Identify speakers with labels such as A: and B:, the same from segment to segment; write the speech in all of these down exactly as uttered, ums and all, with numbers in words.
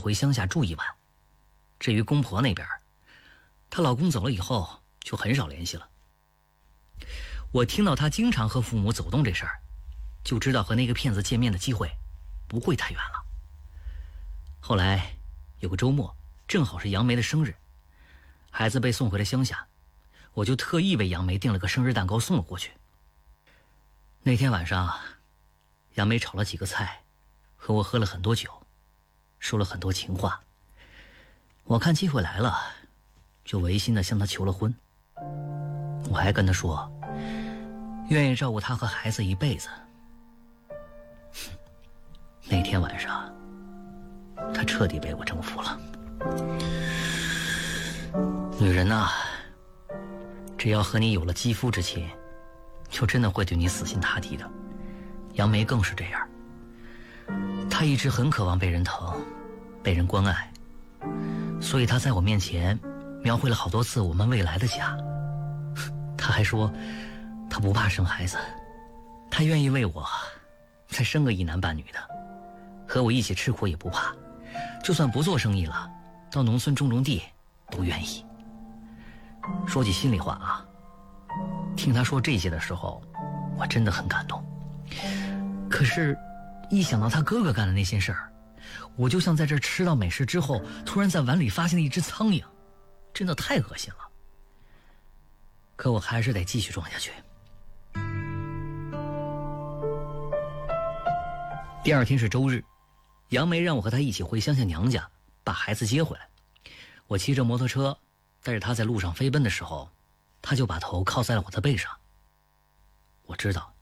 A: 回乡下住一晚。至于公婆那边，她老公走了以后就很少联系了。我听到她经常和父母走动这事儿，就知道和那个骗子见面的机会不会太远了。后来有个周末，正好是杨梅的生日，孩子被送回了乡下，我就特意为杨梅订了个生日蛋糕送了过去。那天晚上，杨梅炒了几个菜，和我喝了很多酒，说了很多情话。我看机会来了，就违心地向她求了婚。我还跟她说，愿意照顾她和孩子一辈子。那天晚上，她彻底被我征服了。女人呐、啊，只要和你有了肌肤之亲，就真的会对你死心塌地的。杨梅更是这样，她一直很渴望被人疼，被人关爱，所以她在我面前描绘了好多次我们未来的家。她还说她不怕生孩子，她愿意为我再生个一男半女的，和我一起吃苦也不怕，就算不做生意了，到农村种种地都愿意。说起心里话啊，听她说这些的时候，我真的很感动。可是一想到他哥哥干的那些事儿，我就像在这吃到美食之后突然在碗里发现了一只苍蝇，真的太恶心了。可我还是得继续装下去。第二天是周日，杨梅让我和她一起回乡下娘家把孩子接回来。我骑着摩托车带着她在路上飞奔的时候，她就把头靠在了我的背上。我知道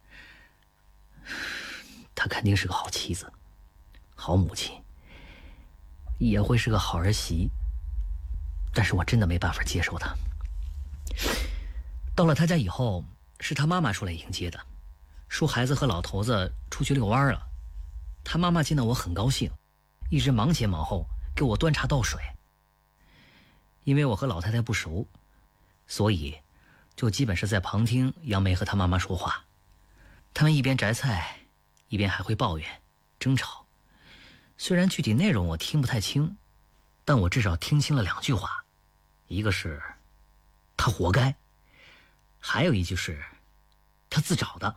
A: 她肯定是个好妻子，好母亲，也会是个好儿媳，但是我真的没办法接受她。到了她家以后，是她妈妈出来迎接的，说孩子和老头子出去遛弯了。她妈妈见到我很高兴，一直忙前忙后给我端茶倒水。因为我和老太太不熟，所以就基本是在旁听杨梅和她妈妈说话。他们一边摘菜，一边还会抱怨争吵，虽然具体内容我听不太清，但我至少听清了两句话，一个是他活该，还有一句是他自找的。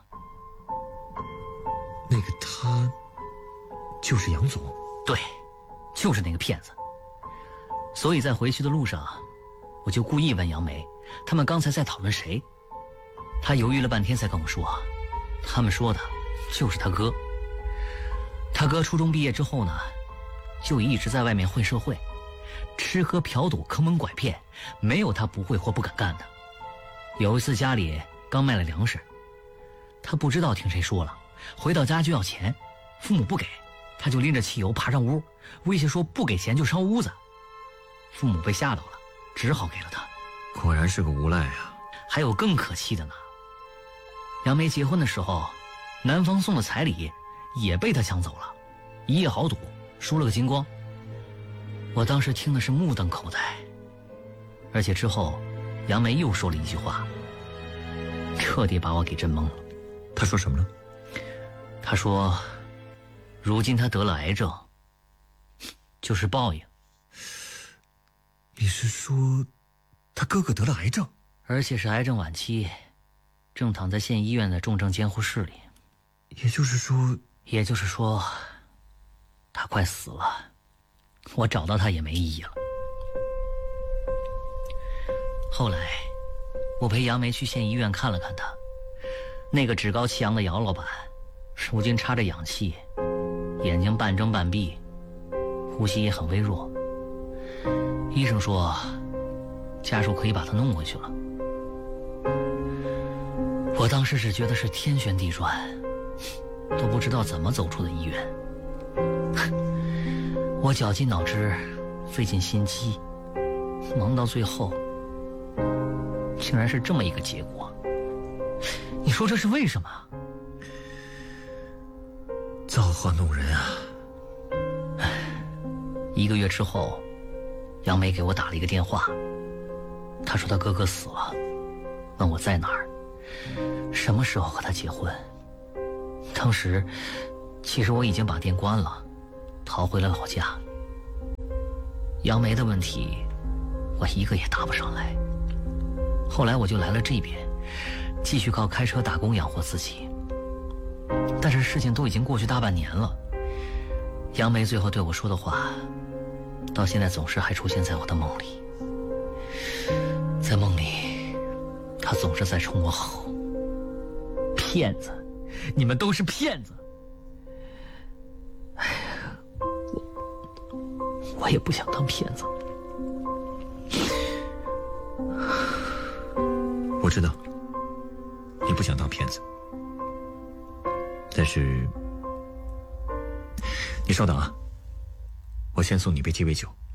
B: 那个他就是杨总？
A: 对，就是那个骗子。所以在回去的路上，我就故意问杨梅他们刚才在讨论谁。他犹豫了半天才跟我说，他们说的就是他哥。他哥初中毕业之后呢，就一直在外面混社会，吃喝嫖赌坑蒙拐骗，没有他不会或不敢干的。有一次家里刚卖了粮食，他不知道听谁说了，回到家就要钱，父母不给，他就拎着汽油爬上屋，威胁说不给钱就烧屋子。父母被吓到了，只好给了他。
B: 果然是个无赖啊！
A: 还有更可气的呢，杨梅结婚的时候，男方送的彩礼也被他抢走了，一夜豪赌输了个精光。我当时听的是目瞪口呆，而且之后杨梅又说了一句话，彻底把我给震懵了。
B: 他说什么了？
A: 他说如今他得了癌症，就是报应。
B: 你是说他哥哥得了癌症？
A: 而且是癌症晚期，正躺在县医院的重症监护室里。
B: 也就是说
A: 也就是说他快死了，我找到他也没意义了。后来我陪杨梅去县医院看了看他，那个趾高气扬的姚老板如今插着氧气，眼睛半睁半闭，呼吸也很微弱。医生说家属可以把他弄回去了。我当时只觉得是天旋地转，都不知道怎么走出的医院。我绞尽脑汁，费尽心机，忙到最后竟然是这么一个结果。你说这是为什么？
B: 造化弄人啊！
A: 一个月之后，杨梅给我打了一个电话，她说她哥哥死了，问我在哪儿，什么时候和他结婚。当时其实我已经把店关了，逃回了老家。 杨梅的问题，我一个也答不上来。后来我就来了这边，继续靠开车打工养活自己。但是事情都已经过去大半年了，杨梅最后对我说的话，到现在总是还出现在我的梦里。在梦里，她总是在冲我吼：“骗子，你们都是骗子！”哎呀，我我也不想当骗子。
B: 我知道，你不想当骗子，但是，你稍等啊，我先送你杯鸡尾酒。